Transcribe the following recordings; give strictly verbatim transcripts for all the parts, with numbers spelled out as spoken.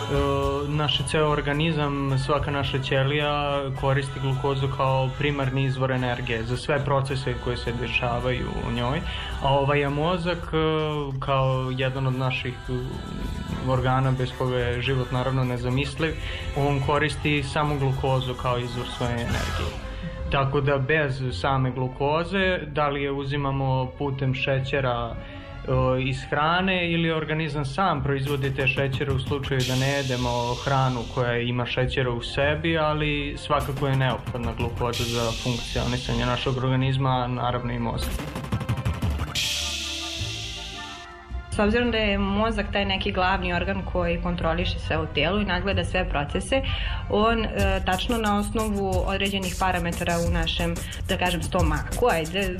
naš ceo organizam, svaka naša ćelija koristi glukozu kao primarni izvor energije za sve procese koje se dešavaju u njoj, a ovaj mozak kao jedan od naših organa bez koga je život naravno nezamisliv, on koristi samo glukozu kao izvor svoje energije. Tako da bez same glukoze, da li je uzimamo putem šećera iz hrane ili organizam sam proizvodi te šećere u slučaju da ne jedemo hranu koja ima šećera u sebi, ali svakako je neophodna glukoza za funkcionisanje našeg organizma, naravno i mozga. S obzirom da je mozak taj neki glavni organ koji kontroliše sve u telu i nadgleda sve procese, on e, tačno na osnovu određenih parametara u našem, da kažem, stomaku, ajde, e,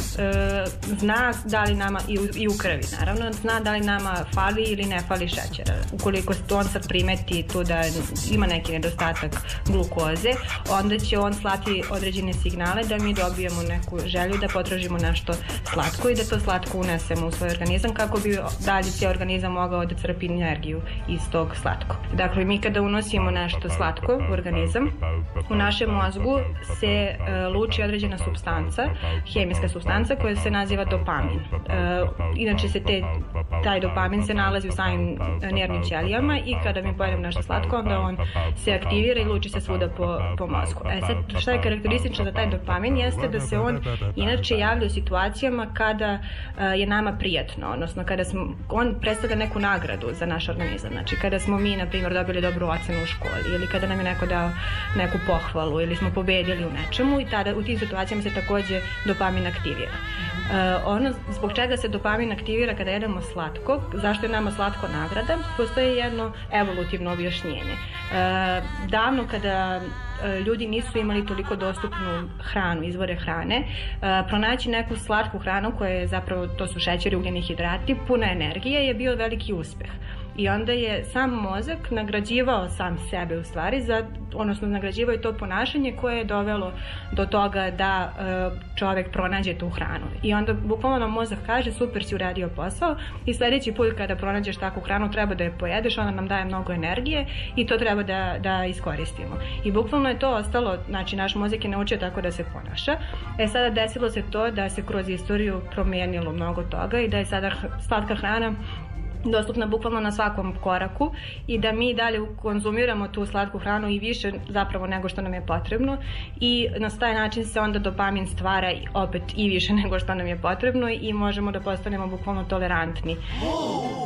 zna da li nama, i u, i u krvi naravno, zna da li nama fali ili ne fali šećera. Ukoliko on sad primeti tu da ima neki nedostatak glukoze, onda će on slati određene signale da mi dobijemo neku želju da potražimo nešto slatko i da to slatko unesemo u svoj organizam kako bi dalje cijel organizam mogao da crpi energiju iz tog slatko. Dakle, mi kada unosimo nešto slatko u organizam, u našem mozgu se e, luči određena supstanca, hemijska supstanca koja se naziva dopamin. E, inače se te, taj dopamin se nalazi u samim nervnim ćelijama i kada mi pojedemo nešto slatko, onda on se aktivira i luči se svuda po, po mozgu. E sad, šta je karakteristično za taj dopamin jeste da se on inače javlja u situacijama kada e, je nama prijatno, odnosno kada smo, on predstavlja neku nagradu za naš organizam. Znači, kada smo mi, na primjer, dobili dobru ocenu u školi ili kada nam je neko dao neku pohvalu ili smo pobedili u nečemu i tada u tim situacijama se takođe dopamin aktivira. E, ono zbog čega se dopamin aktivira kada jedemo slatko, zašto je nama slatko nagrada, postoji jedno evolutivno objašnjenje. E, davno kada ljudi nisu imali toliko dostupnu hranu, izvore hrane, pronaći neku slatku hranu koja je zapravo, to su šećeri, ugljeni hidrati, puna energije, je bio veliki uspeh. I onda je sam mozak nagrađivao sam sebe u stvari, za, odnosno nagrađivao je to ponašanje koje je dovelo do toga da e, čovek pronađe tu hranu. I onda bukvalno nam mozak kaže super si uradio posao i sledeći put kada pronađeš takvu hranu treba da je pojedeš, ona nam daje mnogo energije i to treba da, da iskoristimo. I bukvalno je to ostalo, znači naš mozak je naučio tako da se ponaša. E sada desilo se to da se kroz istoriju promijenilo mnogo toga i da je sada slatka hrana dostupna bukvalno na svakom koraku i da mi dalje konzumiramo tu slatku hranu i više zapravo nego što nam je potrebno i na taj način se onda dopamin stvara opet i više nego što nam je potrebno i možemo da postanemo bukvalno tolerantni.